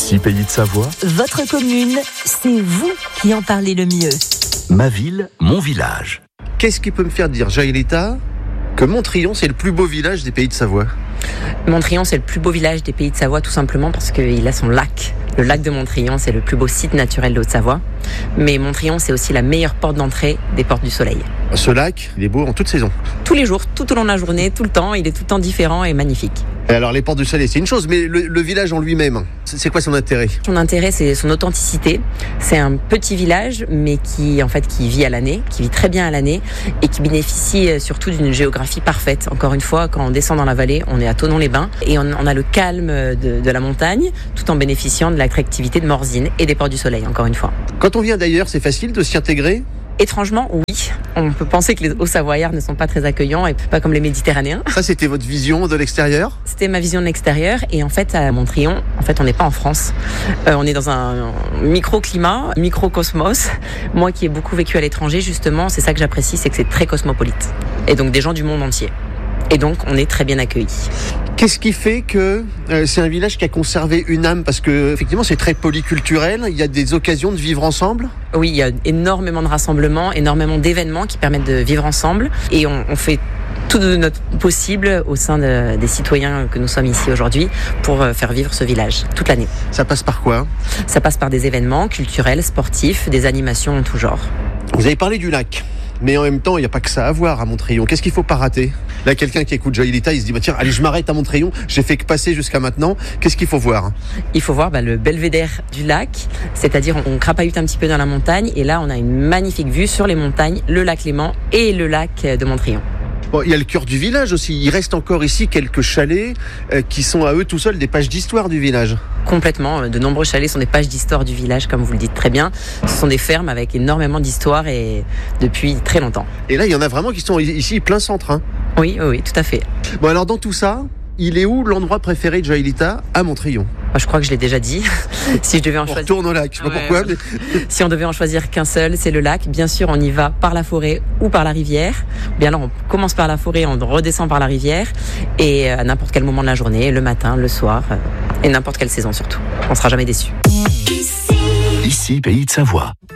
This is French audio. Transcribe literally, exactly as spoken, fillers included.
Ici Pays de Savoie. Votre commune, c'est vous qui en parlez le mieux. Ma ville, mon village. Qu'est-ce qui peut me faire dire, Jaëlita, que Montrion, c'est le plus beau village des Pays de Savoie? Montrion, c'est le plus beau village des Pays de Savoie, tout simplement parce qu'il a son lac. Le lac de Montrion, c'est le plus beau site naturel de Haute-Savoie. Mais Montrion, c'est aussi la meilleure porte d'entrée des Portes du Soleil. Ce lac, il est beau en toute saison. Tous les jours, tout au long de la journée, tout le temps, il est tout le temps différent et magnifique. Et alors les Portes du Soleil, c'est une chose, mais le, le village en lui-même, c'est quoi son intérêt? Son intérêt, c'est son authenticité. C'est un petit village, mais qui, en fait, qui vit à l'année, qui vit très bien à l'année et qui bénéficie surtout d'une géographie parfaite. Encore une fois, quand on descend dans la vallée, on est à Thonon-les-Bains et on, on a le calme de, de la montagne, tout en bénéficiant de l'attractivité de Morzine et des Portes du Soleil, encore une fois. Quand on vient d'ailleurs, c'est facile de s'y intégrer? Étrangement, oui. On peut penser que les Hauts-Savoyards ne sont pas très accueillants et pas comme les Méditerranéens. Ça, c'était votre vision de l'extérieur? C'était ma vision de l'extérieur. Et en fait, à Montrion, en fait, on n'est pas en France. Euh, on est dans un microclimat, microcosmos. Moi qui ai beaucoup vécu à l'étranger, justement, c'est ça que j'apprécie, c'est que c'est très cosmopolite. Et donc des gens du monde entier. Et donc, on est très bien accueillis. Qu'est-ce qui fait que euh, c'est un village qui a conservé une âme? Parce que effectivement, c'est très polyculturel. Il y a des occasions de vivre ensemble. Oui, il y a énormément de rassemblements, énormément d'événements qui permettent de vivre ensemble. Et on, on fait tout de notre possible au sein de, des citoyens que nous sommes ici aujourd'hui pour faire vivre ce village toute l'année. Ça passe par quoi? Ça passe par des événements culturels, sportifs, des animations en tout genre. Vous avez parlé du lac. Mais en même temps, il n'y a pas que ça à voir à Montrion. Qu'est-ce qu'il ne faut pas rater? Là, quelqu'un qui écoute Jaëlita, il se dit bah, tiens, allez, je m'arrête à Montrion. J'ai fait que passer jusqu'à maintenant. Qu'est-ce qu'il faut voir? Il faut voir bah, le belvédère du lac, c'est-à-dire on, on crapahute un petit peu dans la montagne et là, on a une magnifique vue sur les montagnes, le lac Léman et le lac de Montrion. Bon, il y a le cœur du village aussi. Il reste encore ici quelques chalets euh, qui sont à eux tout seuls des pages d'histoire du village. Complètement. De nombreux chalets sont des pages d'histoire du village, comme vous le dites très bien. Ce sont des fermes avec énormément d'histoire et depuis très longtemps. Et là, il y en a vraiment qui sont ici plein centre. Hein. Oui, oui, oui, tout à fait. Bon, alors dans tout ça, il est où l'endroit préféré de Jaëlita à Montrion? Je crois que je l'ai déjà dit. Si je devais en on choisir... retourne au lac, je sais pas ouais, pourquoi. Ouais. Mais... si on devait en choisir qu'un seul, c'est le lac. Bien sûr, on y va par la forêt ou par la rivière. Bien alors, on commence par la forêt, on redescend par la rivière. Et à n'importe quel moment de la journée, le matin, le soir, et n'importe quelle saison surtout. On ne sera jamais déçus. Ici Pays de Savoie.